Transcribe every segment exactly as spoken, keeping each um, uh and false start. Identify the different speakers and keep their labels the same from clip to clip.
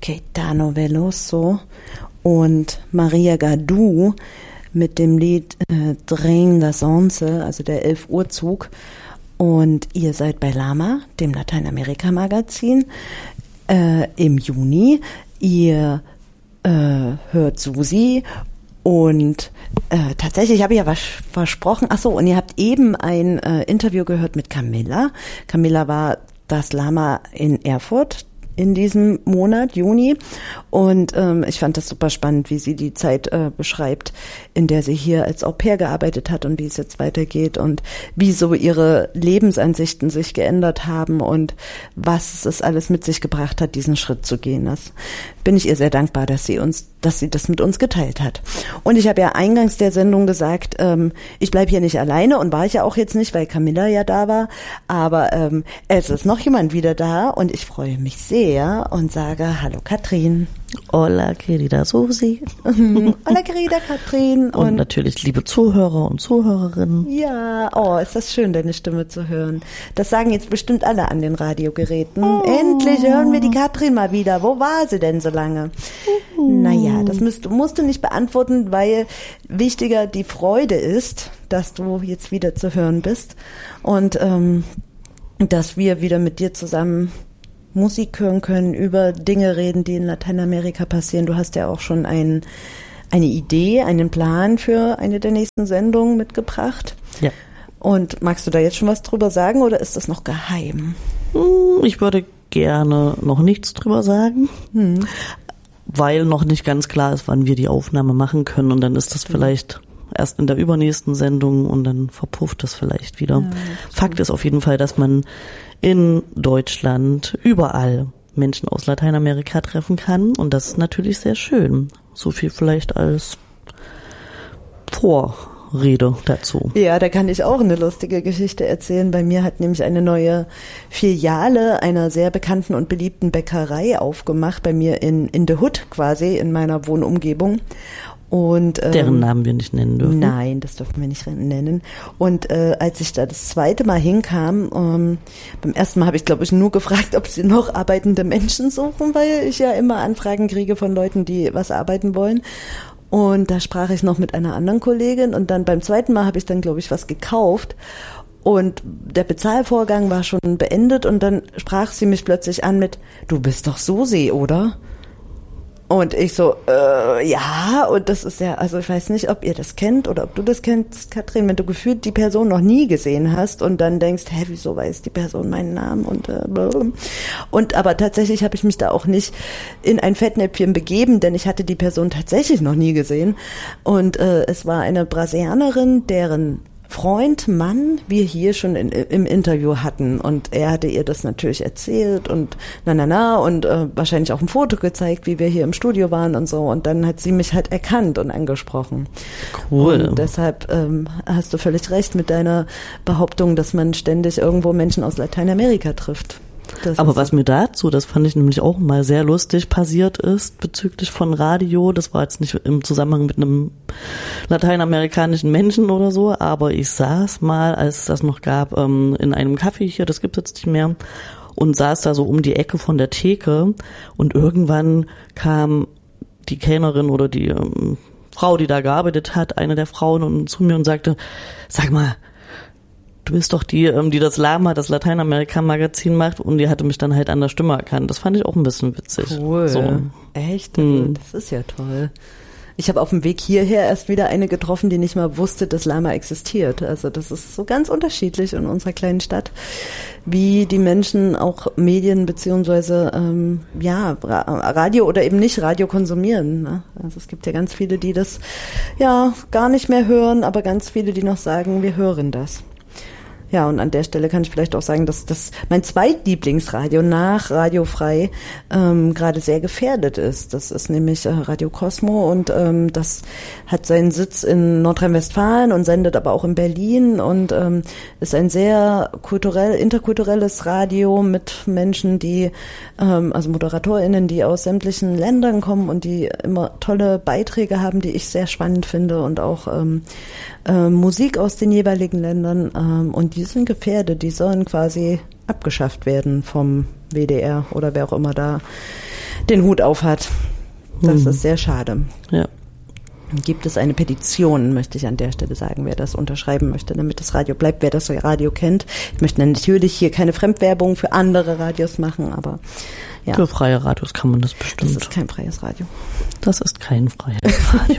Speaker 1: Caetano Veloso und Maria Gadu mit dem Lied äh, Trem das Onze, also der elf Uhr Zug. Und ihr seid bei Lama, dem Lateinamerika-Magazin, äh, im Juni. Ihr äh, hört Susi und äh, tatsächlich habe ich ja was versprochen. Ach so, und ihr habt eben ein äh, Interview gehört mit Camilla. Camilla war das Lama in Erfurt in diesem Monat, Juni. Und ähm, ich fand das super spannend, wie sie die Zeit äh, beschreibt, in der sie hier als Au-pair gearbeitet hat und wie es jetzt weitergeht und wie so ihre Lebensansichten sich geändert haben und was es alles mit sich gebracht hat, diesen Schritt zu gehen. Das bin ich ihr sehr dankbar, dass sie uns, dass sie das mit uns geteilt hat. Und ich habe ja eingangs der Sendung gesagt, ähm, ich bleibe hier nicht alleine und war ich ja auch jetzt nicht, weil Camilla ja da war, aber ähm, es ist noch jemand wieder da und ich freue mich sehr und sage Hallo Katrin.
Speaker 2: Hola querida Susi.
Speaker 1: Hola querida Katrin.
Speaker 2: Und, und natürlich liebe Zuhörer und Zuhörerinnen.
Speaker 1: Ja, oh, ist das schön, deine Stimme zu hören. Das sagen jetzt bestimmt alle an den Radiogeräten. Oh. Endlich hören wir die Katrin mal wieder. Wo war sie denn so lange? Oh. Naja, das musst, musst du nicht beantworten, weil wichtiger die Freude ist, dass du jetzt wieder zu hören bist und ähm, dass wir wieder mit dir zusammen Musik hören können, über Dinge reden, die in Lateinamerika passieren. Du hast ja auch schon ein, eine Idee, einen Plan für eine der nächsten Sendungen mitgebracht.
Speaker 2: Ja.
Speaker 1: Und magst du da jetzt schon was drüber sagen oder ist das noch geheim?
Speaker 2: Ich würde gerne noch nichts drüber sagen, hm. weil noch nicht ganz klar ist, wann wir die Aufnahme machen können und dann ist das vielleicht erst in der übernächsten Sendung und dann verpufft das vielleicht wieder. Ja, Fakt ist auf jeden Fall, dass man in Deutschland überall Menschen aus Lateinamerika treffen kann und das ist natürlich sehr schön. So viel vielleicht als Vorrede dazu.
Speaker 1: Ja, da kann ich auch eine lustige Geschichte erzählen. Bei mir hat nämlich eine neue Filiale einer sehr bekannten und beliebten Bäckerei aufgemacht, bei mir in, in the Hood quasi, in meiner Wohnumgebung. Und, ähm,
Speaker 2: deren Namen wir nicht nennen dürfen.
Speaker 1: Nein, das dürfen wir nicht nennen. Und äh, als ich da das zweite Mal hinkam, ähm, beim ersten Mal habe ich, glaube ich, nur gefragt, ob sie noch arbeitende Menschen suchen, weil ich ja immer Anfragen kriege von Leuten, die was arbeiten wollen. Und da sprach ich noch mit einer anderen Kollegin und dann beim zweiten Mal habe ich dann, glaube ich, was gekauft. Und der Bezahlvorgang war schon beendet und dann sprach sie mich plötzlich an mit, du bist doch Susi, oder? Und ich so, äh, ja, und das ist ja, also ich weiß nicht, ob ihr das kennt oder ob du das kennst, Katrin, wenn du gefühlt die Person noch nie gesehen hast und dann denkst, hä, wieso weiß die Person meinen Namen und äh, blablabla. Und aber tatsächlich habe ich mich da auch nicht in ein Fettnäpfchen begeben, denn ich hatte die Person tatsächlich noch nie gesehen und äh, es war eine Brasilianerin, deren Freund, Mann, wir hier schon in, im Interview hatten und er hatte ihr das natürlich erzählt und na na na und äh, wahrscheinlich auch ein Foto gezeigt, wie wir hier im Studio waren und so und dann hat sie mich halt erkannt und angesprochen.
Speaker 2: Cool.
Speaker 1: Und deshalb ähm, hast du völlig recht mit deiner Behauptung, dass man ständig irgendwo Menschen aus Lateinamerika trifft.
Speaker 2: Das Aber was mir dazu, das fand ich nämlich auch mal sehr lustig, passiert ist bezüglich von Radio, das war jetzt nicht im Zusammenhang mit einem lateinamerikanischen Menschen oder so, aber ich saß mal, als es das noch gab, in einem Café hier, das gibt's jetzt nicht mehr, und saß da so um die Ecke von der Theke und irgendwann kam die Kellnerin oder die ähm, Frau, die da gearbeitet hat, eine der Frauen und zu mir und sagte, sag mal, du bist doch die, die das Lama, das Lateinamerika-Magazin macht und die hatte mich dann halt an der Stimme erkannt. Das fand ich auch ein bisschen witzig.
Speaker 1: Cool.
Speaker 2: So.
Speaker 1: Echt? Hm. Das ist ja toll. Ich habe auf dem Weg hierher erst wieder eine getroffen, die nicht mal wusste, dass Lama existiert. Also das ist so ganz unterschiedlich in unserer kleinen Stadt, wie die Menschen auch Medien beziehungsweise ähm, ja Radio oder eben nicht Radio konsumieren. Ne? Also es gibt ja ganz viele, die das ja gar nicht mehr hören, aber ganz viele, die noch sagen, wir hören das. Ja, und an der Stelle kann ich vielleicht auch sagen, dass das mein zweitlieblingsradio nach Radio Frei ähm, gerade sehr gefährdet ist. Das ist nämlich äh, Radio Cosmo und ähm, das hat seinen Sitz in Nordrhein-Westfalen und sendet aber auch in Berlin und ähm, ist ein sehr kulturell, interkulturelles Radio mit Menschen, die, ähm, also ModeratorInnen, die aus sämtlichen Ländern kommen und die immer tolle Beiträge haben, die ich sehr spannend finde und auch ähm, äh, Musik aus den jeweiligen Ländern ähm, und die sind gefährdet, die sollen quasi abgeschafft werden vom W D R oder wer auch immer da den Hut auf hat. Das
Speaker 2: Hm.
Speaker 1: ist sehr schade.
Speaker 2: Ja.
Speaker 1: Gibt es eine Petition, möchte ich an der Stelle sagen, wer das unterschreiben möchte, damit das Radio bleibt, wer das Radio kennt. Ich möchte natürlich hier keine Fremdwerbung für andere Radios machen, aber ja.
Speaker 2: Für freie Radios kann man das bestimmt.
Speaker 1: Das ist kein freies Radio.
Speaker 2: Das ist kein freies Radio.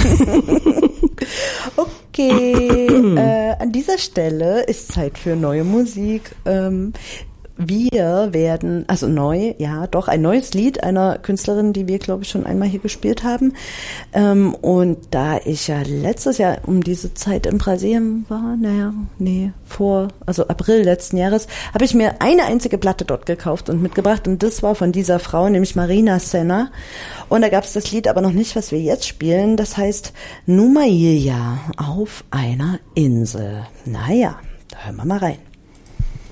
Speaker 1: Okay, äh, an dieser Stelle ist Zeit für neue Musik. Ähm, Wir werden, also neu, ja, doch ein neues Lied einer Künstlerin, die wir, glaube ich, schon einmal hier gespielt haben. Ähm, und da ich ja letztes Jahr um diese Zeit in Brasilien war, naja, nee, vor, also April letzten Jahres, habe ich mir eine einzige Platte dort gekauft und mitgebracht. Und das war von dieser Frau, nämlich Marina Senna. Und da gab es das Lied aber noch nicht, was wir jetzt spielen. Das heißt Numa Ilha, auf einer Insel. Naja, da hören wir mal rein.